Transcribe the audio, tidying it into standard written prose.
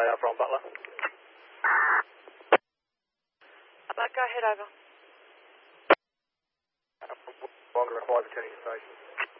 from Butler. Go ahead, over. Longer required returning to station.